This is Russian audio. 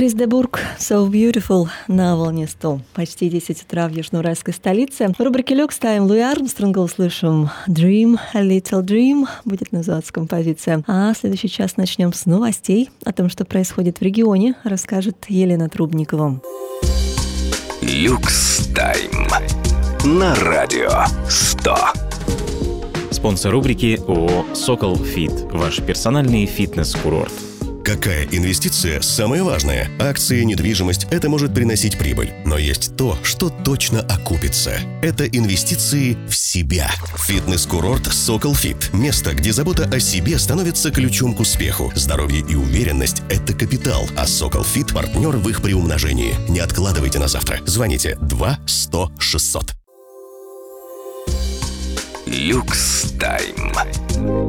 Крис де Бург, So Beautiful на волне 100. Почти 10 утра в южноуральской столице. В рубрике «Люкс Тайм» Луи Армстронга услышим «Dream, a Little Dream» будет называться композиция. А следующий час начнем с новостей. О том, что происходит в регионе, расскажет Елена Трубникова. «Люкс Тайм» на радио 100. Спонсор рубрики ООО «Сокол Фит». Ваш персональный фитнес-курорт. Какая инвестиция самая важная? Акции, недвижимость – это может приносить прибыль. Но есть то, что точно окупится. Это инвестиции в себя. Фитнес-курорт «Сокол Фит». Место, где забота о себе становится ключом к успеху. Здоровье и уверенность – это капитал. А «Сокол Фит» – партнер в их приумножении. Не откладывайте на завтра. Звоните 2-100-600. «Люкс Тайм».